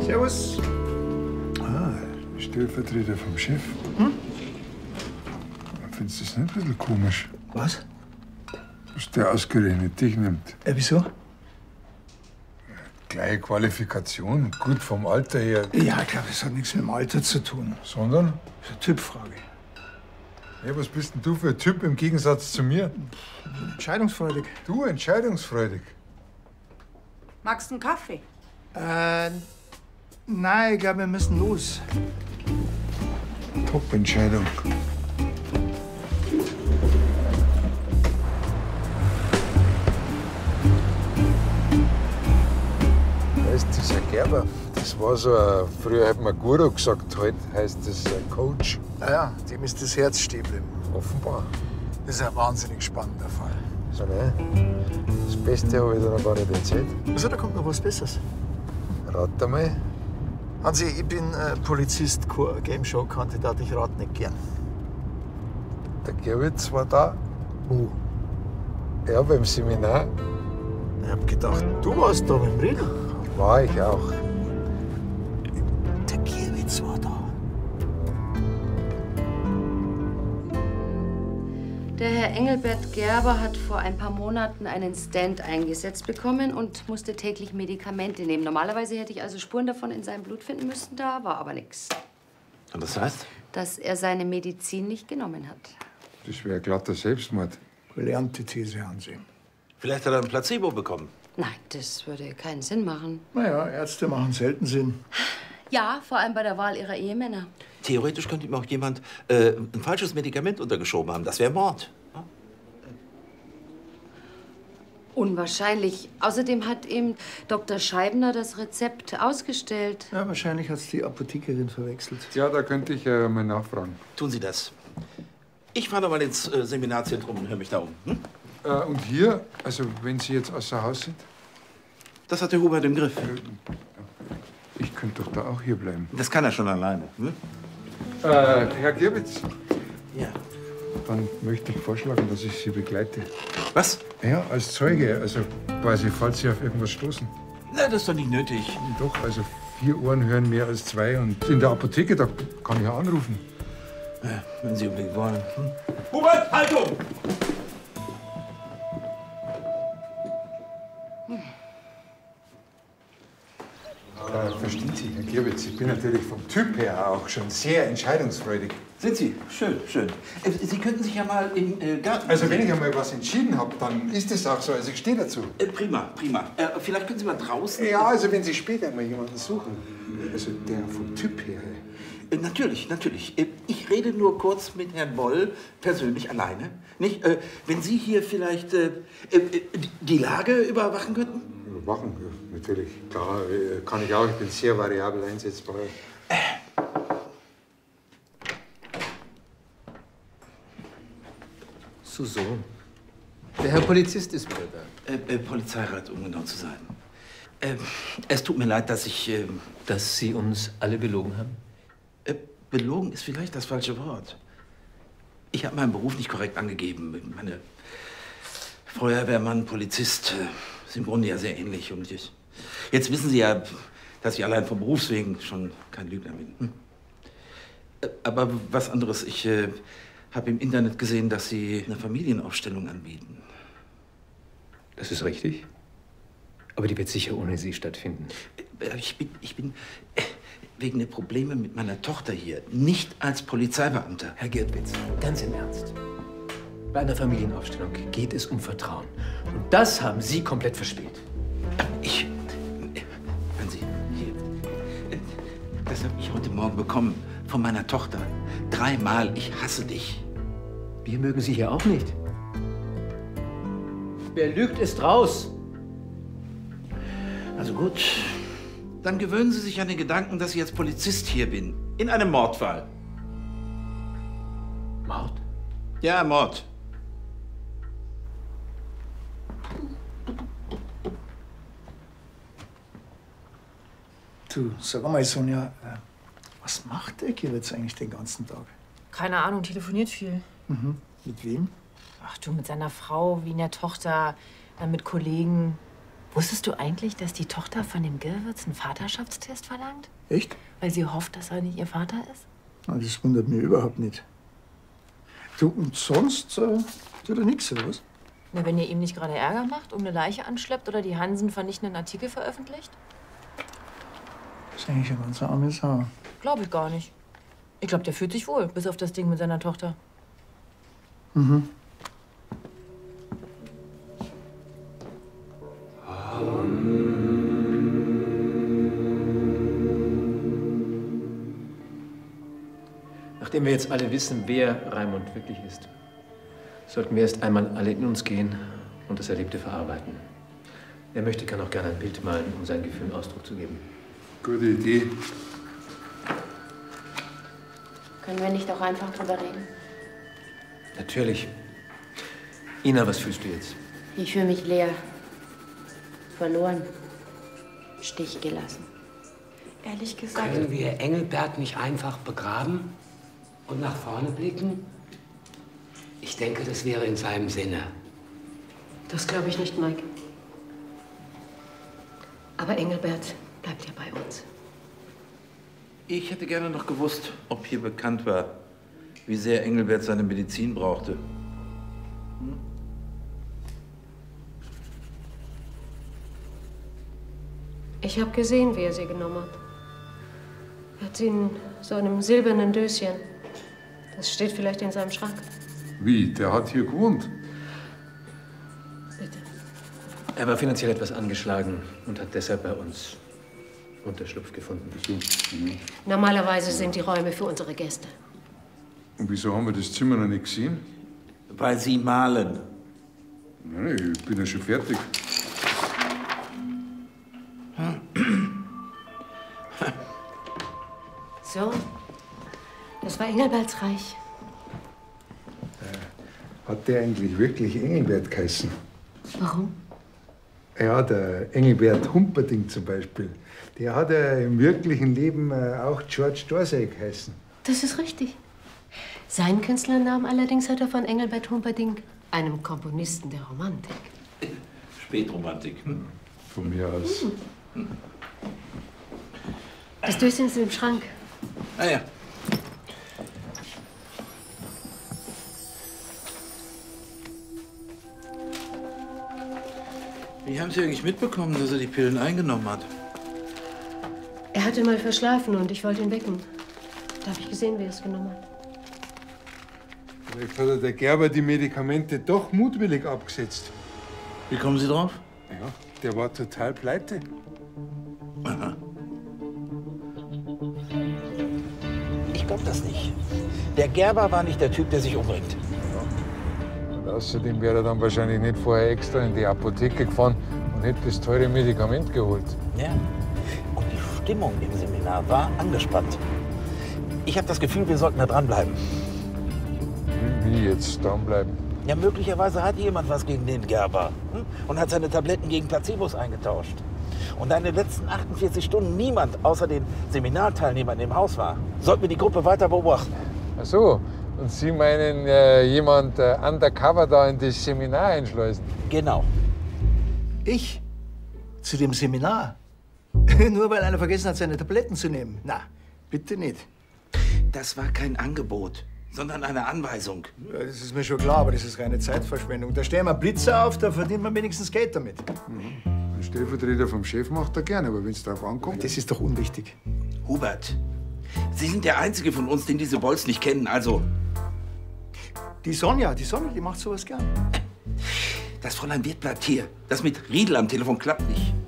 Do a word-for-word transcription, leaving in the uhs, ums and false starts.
Servus. Ah, Stellvertreter vom Chef. Hm? Findest du das nicht ein bisschen komisch? Was? Dass der ausgerechnet dich nimmt. Äh, wieso? Gleiche Qualifikation, gut vom Alter her. Ja, ich glaube, das hat nichts mit dem Alter zu tun. Sondern? Das ist eine Typfrage. Ja, was bist denn du für ein Typ im Gegensatz zu mir? Entscheidungsfreudig. Du, entscheidungsfreudig. Magst du einen Kaffee? Äh, nein, ich glaube, wir müssen los. Top-Entscheidung. Weißt du, dieser Gerber, das war so ein, früher hat man Guru gesagt, heute heißt das ein Coach. Ja, ja, dem ist das Herz stehen geblieben. Offenbar. Das ist ein wahnsinnig spannender Fall. So, ne? Das Beste habe ich dir noch gar nicht erzählt. Also, da kommt noch was Besseres. Rat einmal. Hansi, ich bin äh, Polizist, kein Game-Show-Kandidat. Ich rate nicht gern. Der Gerwitz war da. Wo? Ja, beim Seminar. Ich hab gedacht, du warst da beim Reden. War ich auch. Der Gerwitz war da. Der Herr Engelbert Gerber hat vor ein paar Monaten einen Stent eingesetzt bekommen und musste täglich Medikamente nehmen. Normalerweise hätte ich also Spuren davon in seinem Blut finden müssen, da war aber nichts. Und das heißt? Dass er seine Medizin nicht genommen hat. Das wäre glatter Selbstmord. Brilliante These, Hansi. Vielleicht hat er ein Placebo bekommen. Nein, das würde keinen Sinn machen. Naja, Ärzte machen selten Sinn. Ja, vor allem bei der Wahl ihrer Ehemänner. Theoretisch könnte ihm auch jemand äh, ein falsches Medikament untergeschoben haben. Das wäre Mord. Ja? Unwahrscheinlich. Außerdem hat ihm Doktor Scheibner das Rezept ausgestellt. Ja, wahrscheinlich hat es die Apothekerin verwechselt. Ja, da könnte ich äh, mal nachfragen. Tun Sie das. Ich fahre noch mal ins äh, Seminarzentrum und höre mich da um. Hm? Äh, und hier, also wenn Sie jetzt außer Haus sind? Das hat der Hubert im Griff. Ich könnte doch da auch hier bleiben. Das kann er schon alleine. Hm? Äh, Herr Gerwitz. Ja. Dann möchte ich vorschlagen, dass ich Sie begleite. Was? Ja, als Zeuge. Also quasi, falls Sie auf irgendwas stoßen. Na, das ist doch nicht nötig. Doch, also vier Ohren hören mehr als zwei. Und in der Apotheke, da kann ich ja anrufen. Ja, wenn Sie unbedingt wollen. Hm? Hubert, Haltung! Äh, verstehen Sie, Herr Gerwitz, ich bin natürlich vom Typ her auch schon sehr entscheidungsfreudig. Sind Sie? Schön, schön. Äh, Sie könnten sich ja mal im äh, Garten... Also wenn ich einmal was entschieden habe, dann ist es auch so. Also ich stehe dazu. Äh, prima, prima. Äh, vielleicht können Sie mal draußen... Ja, also wenn Sie später mal jemanden suchen. Also der vom Typ her. Äh, natürlich, natürlich. Äh, ich rede nur kurz mit Herrn Boll, persönlich alleine. Nicht? Äh, wenn Sie hier vielleicht äh, äh, die Lage überwachen könnten? Überwachen, natürlich. Klar, kann ich auch. Ich bin sehr variabel einsetzbar. Äh. So, der Herr Polizist ist wieder da. Äh, äh, Polizeirat, um genau zu sein. Äh, es tut mir leid, dass ich... Äh, dass Sie uns alle belogen haben? Äh, belogen ist vielleicht das falsche Wort. Ich habe meinen Beruf nicht korrekt angegeben. Meine Feuerwehrmann, Polizist äh, sind im Grunde ja sehr ähnlich. Und ich, jetzt wissen Sie ja, dass ich allein vom Berufswegen schon kein Lügner bin. Hm? Äh, aber was anderes. Ich äh, habe im Internet gesehen, dass Sie eine Familienaufstellung anbieten. Das ist richtig. Aber die wird sicher ohne Sie stattfinden. Äh, ich bin, ich bin äh, wegen der Probleme mit meiner Tochter hier nicht als Polizeibeamter. Herr Gerwitz, ganz im Ernst. Bei einer Familienaufstellung geht es um Vertrauen. Und das haben Sie komplett verspielt. Ich... Hören Sie, hier. Das habe ich heute Morgen bekommen von meiner Tochter. Dreimal, ich hasse dich. Wir mögen Sie hier auch nicht. Wer lügt, ist raus. Also gut. Dann gewöhnen Sie sich an den Gedanken, dass ich als Polizist hier bin. In einem Mordfall. Mord? Ja, Mord. Du, sag mal, Sonja, was macht der Gerwitz eigentlich den ganzen Tag? Keine Ahnung, telefoniert viel. Mhm. Mit wem? Ach du, mit seiner Frau, wie in der Tochter, dann mit Kollegen. Wusstest du eigentlich, dass die Tochter von dem Girwitz einen Vaterschaftstest verlangt? Echt? Weil sie hofft, dass er nicht ihr Vater ist? Na, das wundert mich überhaupt nicht. Du, und sonst äh, tut er nichts, oder was? Na, wenn ihr ihm nicht gerade Ärger macht, um eine Leiche anschleppt oder die Hansen vernichtenden Artikel veröffentlicht? Das ist eigentlich eine ganz arme Sau. Glaube ich gar nicht. Ich glaube, der fühlt sich wohl, bis auf das Ding mit seiner Tochter. Mhm. Nachdem wir jetzt alle wissen, wer Raimund wirklich ist, sollten wir erst einmal alle in uns gehen und das Erlebte verarbeiten. Wer möchte, kann auch gerne ein Bild malen, um seinen Gefühlen Ausdruck zu geben. Gute Idee. Können wir nicht auch einfach drüber reden? Natürlich. Ina, was fühlst du jetzt? Ich fühle mich leer. Verloren. Stich gelassen. Ehrlich gesagt. Können wir Engelbert nicht einfach begraben und nach vorne blicken? Ich denke, das wäre in seinem Sinne. Das glaube ich nicht, Mike. Aber Engelbert bleibt ja bei uns. Ich hätte gerne noch gewusst, ob hier bekannt war, wie sehr Engelbert seine Medizin brauchte. Hm? Ich habe gesehen, wie er sie genommen hat. Er hat sie in so einem silbernen Döschen. Das steht vielleicht in seinem Schrank. Wie? Der hat hier gewohnt? Bitte. Er war finanziell etwas angeschlagen und hat deshalb bei uns Unterschlupf gefunden. So. Mhm. Normalerweise sind die Räume für unsere Gäste. Und wieso haben wir das Zimmer noch nicht gesehen? Weil Sie malen. Nein, ich bin ja schon fertig. So, das war Engelberts Reich. Hat der eigentlich wirklich Engelbert geheißen? Warum? Ja, der Engelbert Humperdinck zum Beispiel. Der hat ja im wirklichen Leben auch George Dorsey geheißen. Das ist richtig. Seinen Künstlernamen allerdings hat er von Engelbert Humperdinck, einem Komponisten der Romantik. Spätromantik. Hm? Von mir aus. Hm. Das Döschen ist im Schrank. Ah ja. Wie haben Sie eigentlich mitbekommen, dass er die Pillen eingenommen hat? Er hatte mal verschlafen und ich wollte ihn wecken. Da habe ich gesehen, wie er es genommen hat. Vielleicht hat der Gerber die Medikamente doch mutwillig abgesetzt. Wie kommen Sie drauf? Ja, der war total pleite. Aha. Ich glaube das nicht. Der Gerber war nicht der Typ, der sich umbringt. Und außerdem wäre er dann wahrscheinlich nicht vorher extra in die Apotheke gefahren und hätte das teure Medikament geholt. Ja. Und die Stimmung im Seminar war angespannt. Ich habe das Gefühl, wir sollten da dranbleiben. Wie jetzt dranbleiben? Ja, möglicherweise hat jemand was gegen den Gerber hm? und hat seine Tabletten gegen Placebos eingetauscht. Und da in den letzten achtundvierzig Stunden niemand außer den Seminarteilnehmern im Haus war, sollten wir die Gruppe weiter beobachten. Ach so. Und Sie meinen, äh, jemand äh, undercover da in das Seminar einschleusen? Genau. Ich? Zu dem Seminar? Nur weil einer vergessen hat, seine Tabletten zu nehmen? Na, bitte nicht. Das war kein Angebot, sondern eine Anweisung. Ja, das ist mir schon klar, aber das ist reine Zeitverschwendung. Da stellen wir Blitzer auf, da verdient man wenigstens Geld damit. Mhm. Der Stellvertreter vom Chef macht er gerne, aber wenn es darauf ankommt... Das ist doch unwichtig. Hubert, Sie sind der Einzige von uns, den diese Bolz nicht kennen, also... Die Sonja, die Sonja, die macht sowas gern. Das Fräulein Wirt bleibt hier. Das mit Riedel am Telefon klappt nicht.